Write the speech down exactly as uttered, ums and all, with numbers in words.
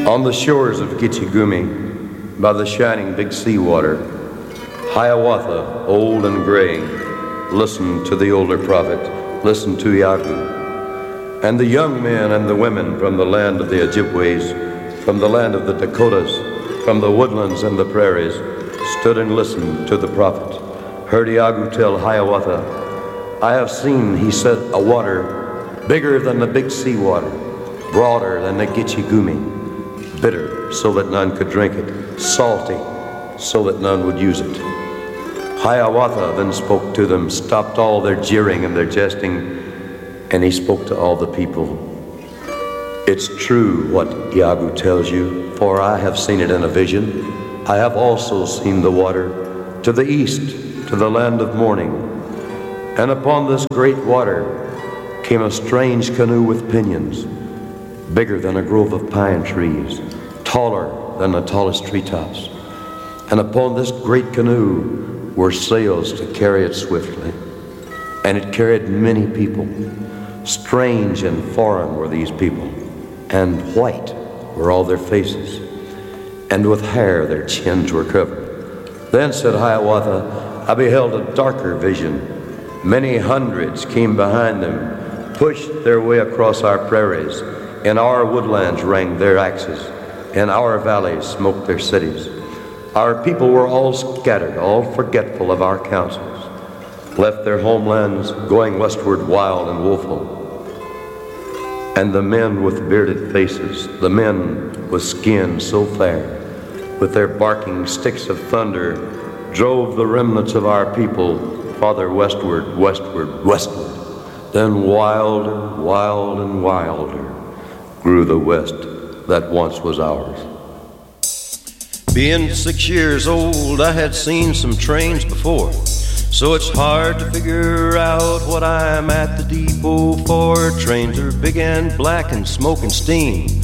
On the shores of Gitchigumi, by the shining big seawater, Hiawatha, old and gray, listened to the older prophet, listened to Iagu. And the young men and the women from the land of the Ojibways, from the land of the Dakotas, from the woodlands and the prairies, stood and listened to the prophet, heard Iagu tell Hiawatha, I have seen, he said, a water bigger than the big seawater, broader than the Gitchigumi, bitter so that none could drink it, salty so that none would use it. Hiawatha then spoke to them, stopped all their jeering and their jesting, and he spoke to all the people. It's true what Iagu tells you, for I have seen it in a vision. I have also seen the water to the east, to the land of morning. And upon this great water came a strange canoe with pinions, bigger than a grove of pine trees, taller than the tallest treetops. And upon this great canoe were sails to carry it swiftly. And it carried many people. Strange and foreign were these people, and white were all their faces, and with hair their chins were covered. Then said Hiawatha, I beheld a darker vision. Many hundreds came behind them, pushed their way across our prairies. In our woodlands rang their axes. In our valleys smoked their cities. Our people were all scattered, all forgetful of our counsels, left their homelands, going westward wild and woeful. And the men with bearded faces, the men with skin so fair, with their barking sticks of thunder, drove the remnants of our people farther westward, westward, westward. Then wilder, wild and wilder grew the West that once was ours. Being six years old, I had seen some trains before, so it's hard to figure out what I'm at the depot for. Trains are big and black and smoke and steam.